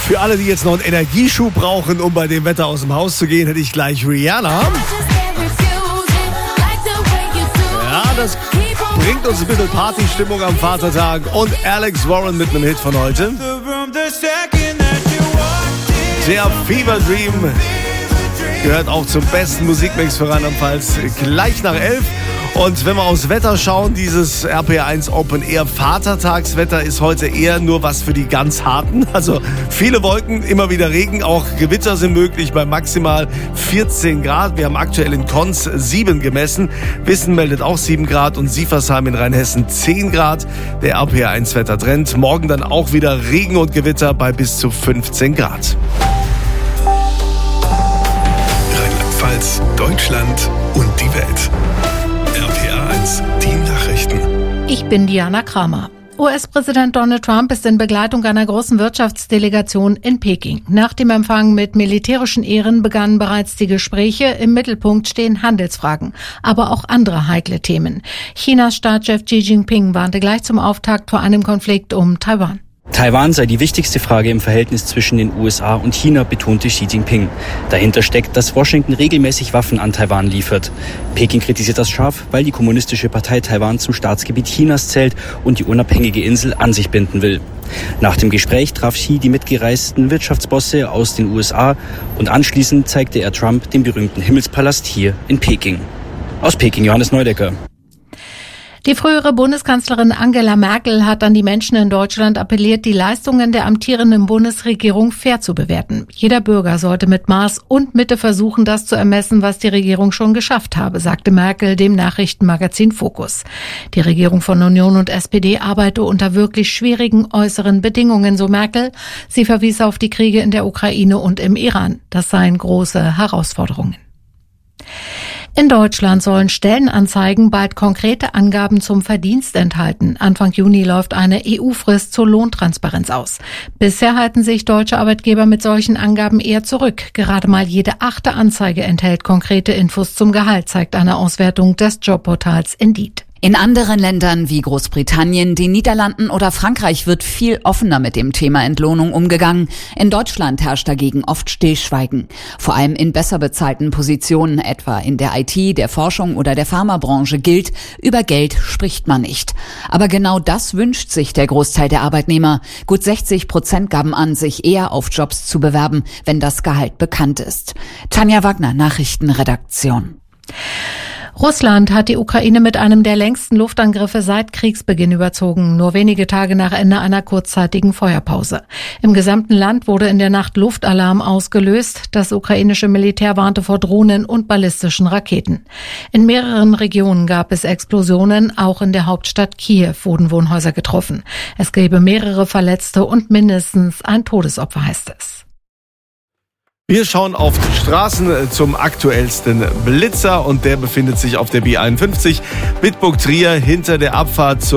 Für alle, die jetzt noch einen Energieschub brauchen, um bei dem Wetter aus dem Haus zu gehen, hätte ich gleich Rihanna. Ja, das bringt uns ein bisschen Partystimmung am Vatertag. Und Alex Warren mit einem Hit von heute. Der Fever Dream gehört auch zum besten Musikmix für Rheinland-Pfalz. Gleich nach 11. Und wenn wir aufs Wetter schauen, dieses RPR1 Open Air Vatertagswetter ist heute eher nur was für die ganz Harten. Also viele Wolken, immer wieder Regen, auch Gewitter sind möglich bei maximal 14 Grad. Wir haben aktuell in Konz 7 gemessen. Wissen meldet auch 7 Grad und Sieversheim in Rheinhessen 10 Grad. Der RPR1 Wettertrend. Morgen dann auch wieder Regen und Gewitter bei bis zu 15 Grad. Rheinland-Pfalz, Deutschland und die Welt. RPR1, die Nachrichten. Ich bin Diana Kramer. US-Präsident Donald Trump ist in Begleitung einer großen Wirtschaftsdelegation in Peking. Nach dem Empfang mit militärischen Ehren begannen bereits die Gespräche. Im Mittelpunkt stehen Handelsfragen, aber auch andere heikle Themen. Chinas Staatschef Xi Jinping warnte gleich zum Auftakt vor einem Konflikt um Taiwan. Taiwan sei die wichtigste Frage im Verhältnis zwischen den USA und China, betonte Xi Jinping. Dahinter steckt, dass Washington regelmäßig Waffen an Taiwan liefert. Peking kritisiert das scharf, weil die Kommunistische Partei Taiwan zum Staatsgebiet Chinas zählt und die unabhängige Insel an sich binden will. Nach dem Gespräch traf Xi die mitgereisten Wirtschaftsbosse aus den USA und anschließend zeigte er Trump den berühmten Himmelspalast hier in Peking. Aus Peking, Johannes Neudecker. Die frühere Bundeskanzlerin Angela Merkel hat an die Menschen in Deutschland appelliert, die Leistungen der amtierenden Bundesregierung fair zu bewerten. Jeder Bürger sollte mit Maß und Mitte versuchen, das zu ermessen, was die Regierung schon geschafft habe, sagte Merkel dem Nachrichtenmagazin Focus. Die Regierung von Union und SPD arbeite unter wirklich schwierigen äußeren Bedingungen, so Merkel. Sie verwies auf die Kriege in der Ukraine und im Iran. Das seien große Herausforderungen. In Deutschland sollen Stellenanzeigen bald konkrete Angaben zum Verdienst enthalten. Anfang Juni läuft eine EU-Frist zur Lohntransparenz aus. Bisher halten sich deutsche Arbeitgeber mit solchen Angaben eher zurück. Gerade mal jede 8. Anzeige enthält konkrete Infos zum Gehalt, zeigt eine Auswertung des Jobportals Indeed. In anderen Ländern wie Großbritannien, den Niederlanden oder Frankreich wird viel offener mit dem Thema Entlohnung umgegangen. In Deutschland herrscht dagegen oft Stillschweigen. Vor allem in besser bezahlten Positionen, etwa in der IT, der Forschung oder der Pharmabranche gilt, über Geld spricht man nicht. Aber genau das wünscht sich der Großteil der Arbeitnehmer. Gut 60% gaben an, sich eher auf Jobs zu bewerben, wenn das Gehalt bekannt ist. Tanja Wagner, Nachrichtenredaktion. Russland hat die Ukraine mit einem der längsten Luftangriffe seit Kriegsbeginn überzogen, nur wenige Tage nach Ende einer kurzzeitigen Feuerpause. Im gesamten Land wurde in der Nacht Luftalarm ausgelöst. Das ukrainische Militär warnte vor Drohnen und ballistischen Raketen. In mehreren Regionen gab es Explosionen, auch in der Hauptstadt Kiew wurden Wohnhäuser getroffen. Es gäbe mehrere Verletzte und mindestens ein Todesopfer, heißt es. Wir schauen auf die Straßen zum aktuellsten Blitzer und der befindet sich auf der B51 Bitburg-Trier hinter der Abfahrt zur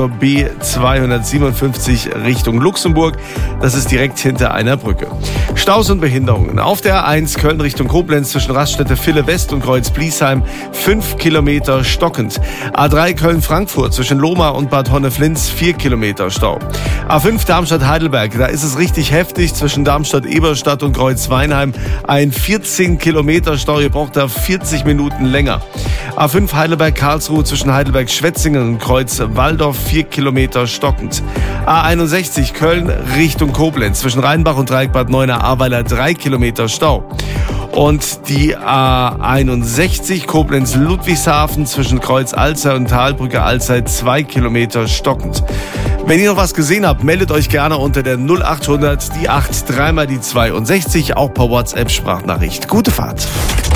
B257 Richtung Luxemburg. Das ist direkt hinter einer Brücke. Staus und Behinderungen. Auf der A1 Köln Richtung Koblenz zwischen Raststätte Ville West und Kreuz-Bliesheim 5 Kilometer stockend. A3 Köln-Frankfurt zwischen Lohmar und Bad Honneflins 4 Kilometer Stau. A5 Darmstadt-Heidelberg, da ist es richtig heftig zwischen Darmstadt-Eberstadt und Kreuz-Weinheim. Ein 14 Kilometer Stau, ihr braucht da 40 Minuten länger. A5 Heidelberg-Karlsruhe zwischen Heidelberg-Schwetzingen und Kreuz-Walldorf 4 Kilometer stockend. A61 Köln Richtung Koblenz zwischen Rheinbach und Dreieck-Bad Neuenahr-Ahrweiler 3 Kilometer Stau. Und die A61 Koblenz-Ludwigshafen zwischen Kreuz-Alzey und Talbrücke-Alzey 2 Kilometer stockend. Wenn ihr noch was gesehen habt, meldet euch gerne unter der 0800 die 8 3 mal die 62, auch per WhatsApp-Sprachnachricht. Gute Fahrt.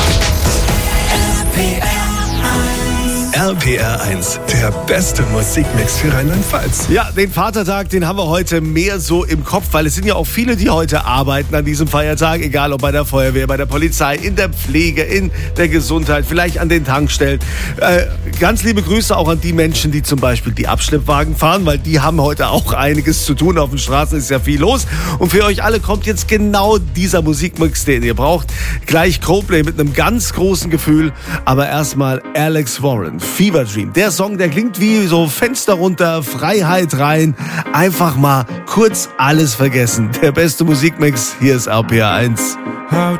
RPR1, der beste Musikmix für Rheinland-Pfalz. Ja, den Vatertag, den haben wir heute mehr so im Kopf, weil es sind ja auch viele, die heute arbeiten an diesem Feiertag, egal ob bei der Feuerwehr, bei der Polizei, in der Pflege, in der Gesundheit, vielleicht an den Tankstellen. Ganz liebe Grüße auch an die Menschen, die zum Beispiel die Abschleppwagen fahren, weil die haben heute auch einiges zu tun. Auf den Straßen ist ja viel los. Und für euch alle kommt jetzt genau dieser Musikmix, den ihr braucht. Gleich Coldplay mit einem ganz großen Gefühl, aber erstmal Alex Warren. Fever Dream. Der Song, der klingt wie so Fenster runter, Freiheit rein. Einfach mal kurz alles vergessen. Der beste Musikmix, hier ist RPR 1. How